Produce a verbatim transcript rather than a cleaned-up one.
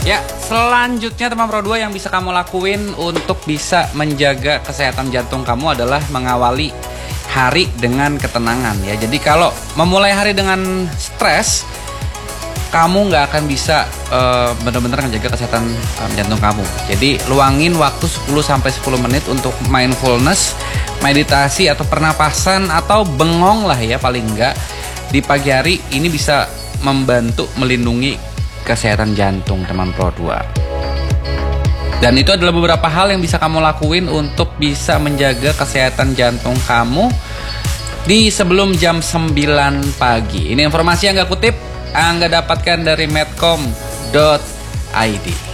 Ya, selanjutnya teman Pro dua yang bisa kamu lakuin untuk bisa menjaga kesehatan jantung kamu adalah mengawali hari dengan ketenangan ya. Jadi kalau memulai hari dengan stres, kamu nggak akan bisa uh, benar-benar menjaga kesehatan um, jantung kamu. Jadi luangin waktu sepuluh sampai sepuluh menit untuk mindfulness, meditasi atau pernapasan atau bengong lah ya paling enggak di pagi hari. Ini bisa membantu melindungi kesehatan jantung teman Pro dua. Dan itu adalah beberapa hal yang bisa kamu lakuin untuk bisa menjaga kesehatan jantung kamu di sebelum jam sembilan pagi. Ini informasi yang gak kutip, Angga dapatkan dari medcom dot i d.